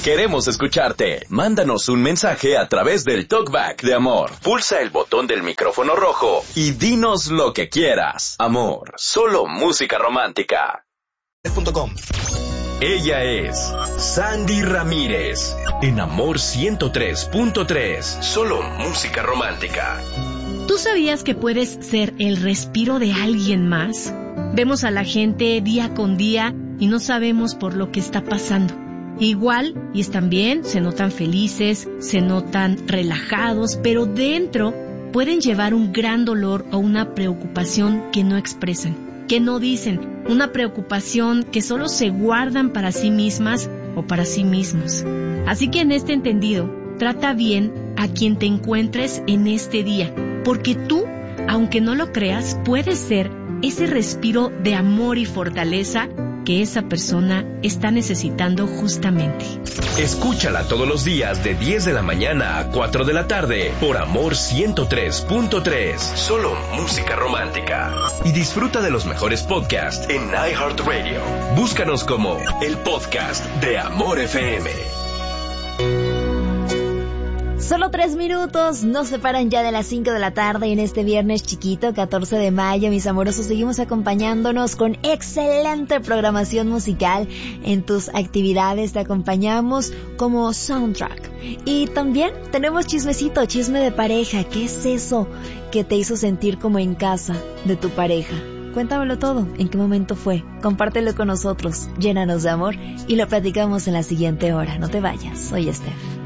Queremos escucharte. Mándanos un mensaje a través del Talkback de Amor. Pulsa el botón del micrófono rojo y dinos lo que quieras. Amor, solo música romántica. Ella es Sandy Ramírez. En Amor 103.3. Solo música romántica. ¿Tú sabías que puedes ser el respiro de alguien más? Vemos a la gente día con día y no sabemos por lo que está pasando. Igual, y están bien, se notan felices, se notan relajados, pero dentro pueden llevar un gran dolor o una preocupación que no expresan, que no dicen, una preocupación que solo se guardan para sí mismas o para sí mismos. Así que en este entendido, trata bien a quien te encuentres en este día, porque tú, aunque no lo creas, puedes ser ese respiro de amor y fortaleza que esa persona está necesitando justamente. Escúchala todos los días de 10 de la mañana a 4 de la tarde por Amor 103.3. Solo música romántica. Y disfruta de los mejores podcasts en iHeartRadio. Búscanos como el podcast de Amor FM. Solo 3 minutos nos separan ya de las 5 de la tarde en este viernes chiquito, 14 de mayo. Mis amorosos, seguimos acompañándonos con excelente programación musical en tus actividades. Te acompañamos como soundtrack. Y también tenemos chismecito, chisme de pareja. ¿Qué es eso que te hizo sentir como en casa de tu pareja? Cuéntamelo todo, ¿en qué momento fue? Compártelo con nosotros, llénanos de amor y lo platicamos en la siguiente hora. No te vayas, soy Steph.